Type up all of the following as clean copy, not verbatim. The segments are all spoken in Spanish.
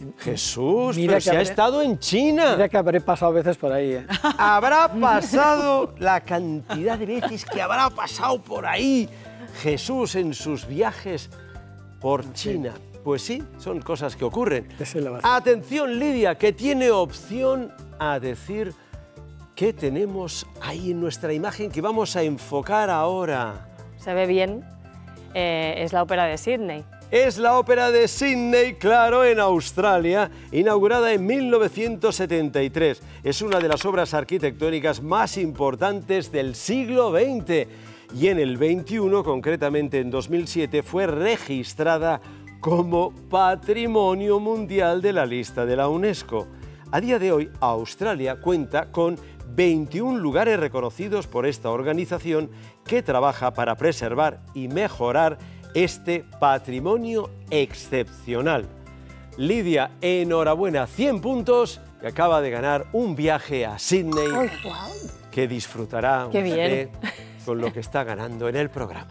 Jesús, Mira pero que si ha estado en China. Mira que habré pasado veces por ahí, ¿eh? Habrá pasado la cantidad de veces que habrá pasado por ahí Jesús en sus viajes por China. Pues sí, son cosas que ocurren. Atención, Lidia, que tiene opción a decir qué tenemos ahí en nuestra imagen que vamos a enfocar ahora. Se ve bien, es la ópera de Sydney. Es la ópera de Sydney, claro, en Australia, inaugurada en 1973. Es una de las obras arquitectónicas más importantes del siglo XX y en el XXI, concretamente en 2007, fue registrada como Patrimonio Mundial de la lista de la UNESCO. A día de hoy, Australia cuenta con 21 lugares reconocidos por esta organización que trabaja para preservar y mejorar este patrimonio excepcional. Lidia, enhorabuena, 100 puntos y acaba de ganar un viaje a Sydney que disfrutará usted con lo que está ganando en el programa.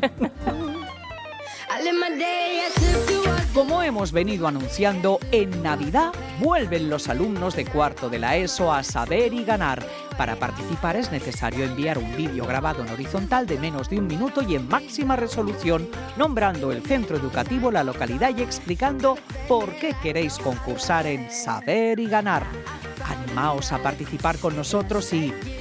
Como hemos venido anunciando, en Navidad vuelven los alumnos de cuarto de la ESO a Saber y Ganar. Para participar es necesario enviar un vídeo grabado en horizontal de menos de 1 minuto y en máxima resolución, nombrando el centro educativo, la localidad y explicando por qué queréis concursar en Saber y Ganar. Animaos a participar con nosotros y